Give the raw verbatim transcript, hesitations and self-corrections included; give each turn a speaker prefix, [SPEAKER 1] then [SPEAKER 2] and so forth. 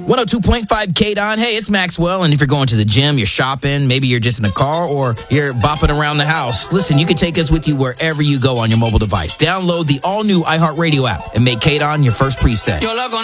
[SPEAKER 1] one oh two point five K-Don. Hey, it's Maxwell, and if you're going to the gym, you're shopping, maybe you're just in a car, or you're bopping around the house, listen, you can take us with you wherever you go on your mobile device. Download the all-new iHeartRadio app and make K-Don your first preset.